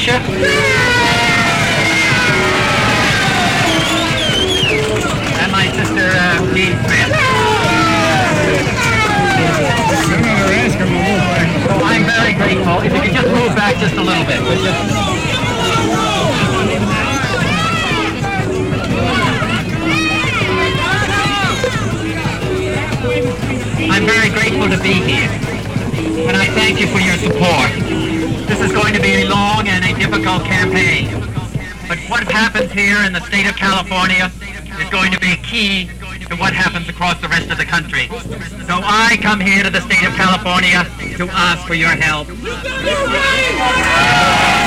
Patricia. And my sister, Jean Smith. Oh, I'm very grateful. If you could just move back just a little bit. I'm very grateful to be here, and I thank you for your support. This is going to be a long and a difficult campaign, but what happens here in the state of California is going to be key to what happens across the rest of the country. So I come here to the state of California to ask for your help.